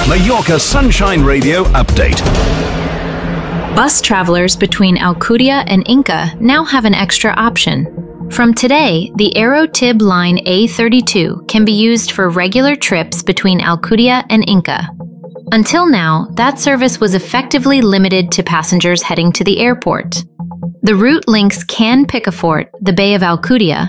Mallorca Sunshine Radio update. Bus travelers between Alcudia and Inca now have an extra option. From today, the AeroTib Line A32 can be used for regular trips between Alcudia and Inca. Until now, that service was effectively limited to passengers heading to the airport. The route links Can Picafort, the Bay of Alcudia,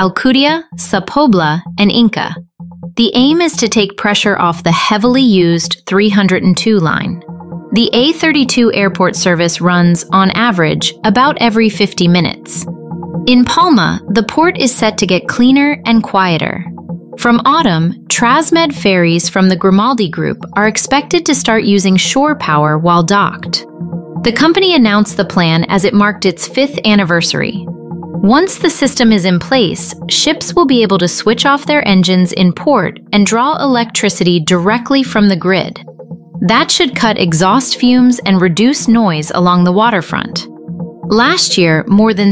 Sa Pobla, and Inca. The aim is to take pressure off the heavily used 302 line. The A32 airport service runs, on average, about every 50 minutes. In Palma, the port is set to get cleaner and quieter. From autumn, Trasmed ferries from the Grimaldi Group are expected to start using shore power while docked. The company announced the plan as it marked its 5th anniversary. Once the system is in place, ships will be able to switch off their engines in port and draw electricity directly from the grid. That should cut exhaust fumes and reduce noise along the waterfront. Last year, more than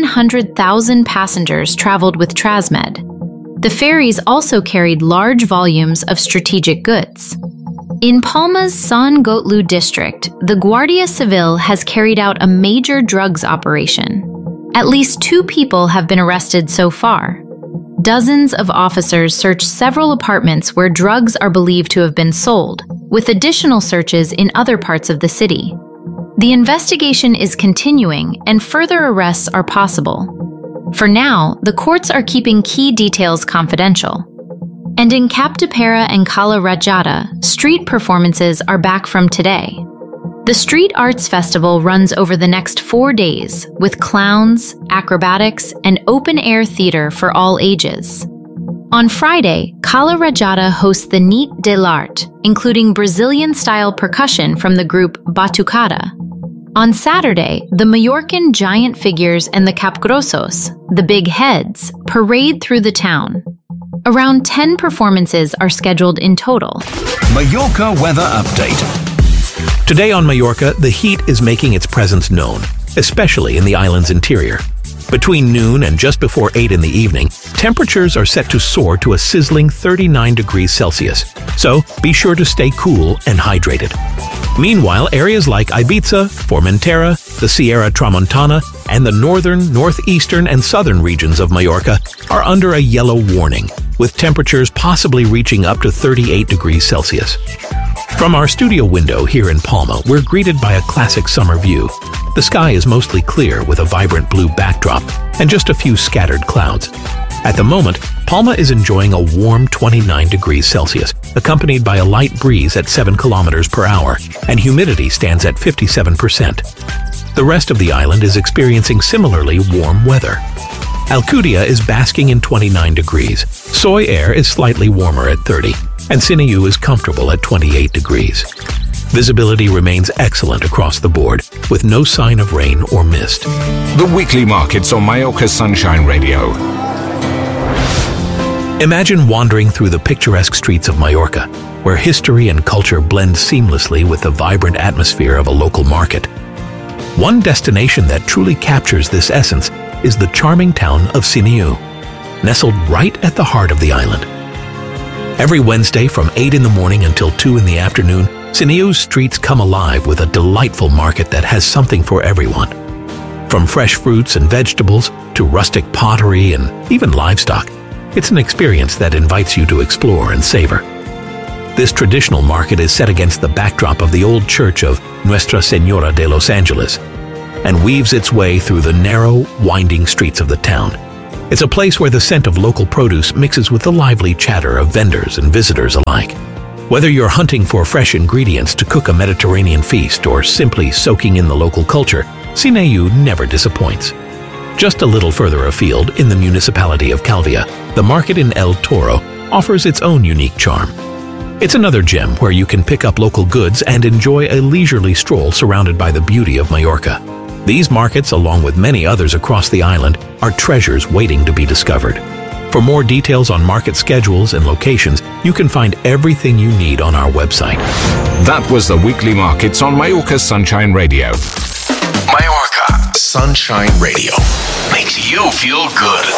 700,000 passengers traveled with Trasmed. The ferries also carried large volumes of strategic goods. In Palma's San Gotlu district, the Guardia Civil has carried out a major drugs operation. At least 2 people have been arrested so far. Dozens of officers searched several apartments where drugs are believed to have been sold, with additional searches in other parts of the city. The investigation is continuing and further arrests are possible. For now, the courts are keeping key details confidential. And in Capdepera and Cala Rajada, street performances are back from today. The Street Arts Festival runs over the next 4 days, with clowns, acrobatics, and open-air theater for all ages. On Friday, Cala Rajada hosts the Nit de l'Art, including Brazilian-style percussion from the group Batucada. On Saturday, the Mallorcan giant figures and the Capgrossos, the big heads, parade through the town. Around 10 performances are scheduled in total. Mallorca weather update. Today on Mallorca, the heat is making its presence known, especially in the island's interior. Between noon and just before 8 in the evening, temperatures are set to soar to a sizzling 39 degrees Celsius, so be sure to stay cool and hydrated. Meanwhile, areas like Ibiza, Formentera, the Sierra Tramontana, and the northern, northeastern, and southern regions of Mallorca are under a yellow warning, with temperatures possibly reaching up to 38 degrees Celsius. From our studio window here in Palma, we're greeted by a classic summer view. The sky is mostly clear with a vibrant blue backdrop and just a few scattered clouds. At the moment, Palma is enjoying a warm 29 degrees Celsius, accompanied by a light breeze at 7 kilometers per hour, and humidity stands at 57%. The rest of the island is experiencing similarly warm weather. Alcudia is basking in 29 degrees, Soy Air is slightly warmer at 30, and Siniu is comfortable at 28 degrees. Visibility remains excellent across the board, with no sign of rain or mist. The weekly markets on Mallorca Sunshine Radio. Imagine wandering through the picturesque streets of Mallorca, where history and culture blend seamlessly with the vibrant atmosphere of a local market. One destination that truly captures this essence is the charming town of Siniu, nestled right at the heart of the island. Every Wednesday from 8 in the morning until 2 in the afternoon, Siniu's streets come alive with a delightful market that has something for everyone. From fresh fruits and vegetables to rustic pottery and even livestock, it's an experience that invites you to explore and savor. This traditional market is set against the backdrop of the old church of Nuestra Señora de los Angeles and weaves its way through the narrow, winding streets of the town. It's a place where the scent of local produce mixes with the lively chatter of vendors and visitors alike. Whether you're hunting for fresh ingredients to cook a Mediterranean feast or simply soaking in the local culture, Siniu never disappoints. Just a little further afield, in the municipality of Calvia, the market in El Toro offers its own unique charm. It's another gem where you can pick up local goods and enjoy a leisurely stroll surrounded by the beauty of Mallorca. These markets, along with many others across the island, are treasures waiting to be discovered. For more details on market schedules and locations, you can find everything you need on our website. That was the weekly markets on Mallorca Sunshine Radio. Mallorca Sunshine Radio makes you feel good.